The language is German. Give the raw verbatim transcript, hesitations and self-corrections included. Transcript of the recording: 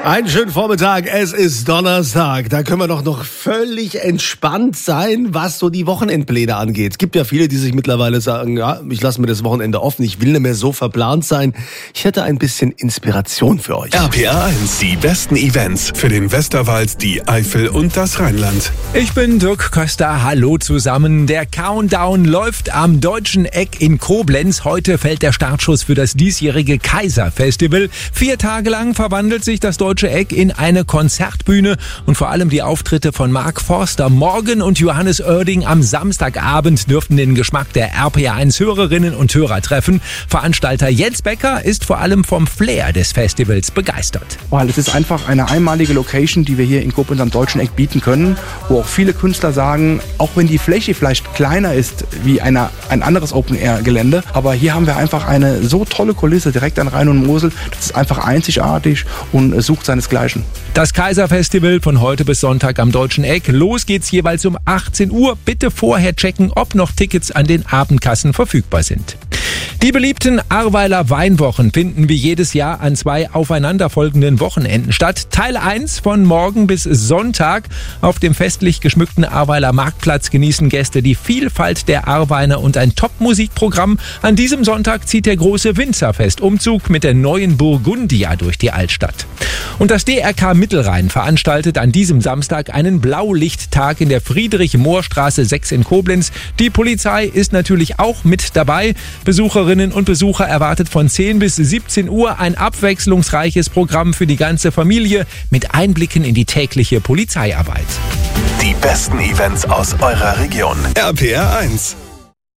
Einen schönen Vormittag, es ist Donnerstag. Da können wir doch noch völlig entspannt sein, was so die Wochenendpläne angeht. Es gibt ja viele, die sich mittlerweile sagen, ja, ich lasse mir das Wochenende offen, ich will nicht mehr so verplant sein. Ich hätte ein bisschen Inspiration für euch. R P R eins, die besten Events für den Westerwald, die Eifel und das Rheinland. Ich bin Dirk Köster, hallo zusammen. Der Countdown läuft am Deutschen Eck in Koblenz. Heute fällt der Startschuss für das diesjährige Kaiser-Festival. Vier Tage lang verwandelt sich das Deutsche Eck in eine Konzertbühne und vor allem die Auftritte von Mark Forster morgen und Johannes Oerding am Samstagabend dürften den Geschmack der R P R eins Hörerinnen und Hörer treffen. Veranstalter Jens Becker ist vor allem vom Flair des Festivals begeistert. Weil es ist einfach eine einmalige Location, die wir hier in Koblenz am Deutschen Eck bieten können, wo auch viele Künstler sagen, auch wenn die Fläche vielleicht kleiner ist wie eine, ein anderes Open-Air-Gelände, aber hier haben wir einfach eine so tolle Kulisse direkt an Rhein und Mosel, das ist einfach einzigartig und sucht seinesgleichen. Das Kaiser-Festival von heute bis Sonntag am Deutschen Eck. Los geht's jeweils um achtzehn Uhr. Bitte vorher checken, ob noch Tickets an den Abendkassen verfügbar sind. Die beliebten Ahrweiler Weinwochen finden wie jedes Jahr an zwei aufeinanderfolgenden Wochenenden statt. Teil eins von morgen bis Sonntag. Auf dem festlich geschmückten Ahrweiler Marktplatz genießen Gäste die Vielfalt der Ahrweine und ein Top-Musikprogramm. An diesem Sonntag zieht der große Winzerfest-Umzug mit der neuen Burgundia durch die Altstadt. Und das D R K Mittelrhein veranstaltet an diesem Samstag einen Blaulichttag in der Friedrich-Mohr-Straße sechs in Koblenz. Die Polizei ist natürlich auch mit dabei. Besucherinnen und Besucher erwartet von zehn bis siebzehn Uhr ein abwechslungsreiches Programm für die ganze Familie mit Einblicken in die tägliche Polizeiarbeit. Die besten Events aus eurer Region. R P R eins.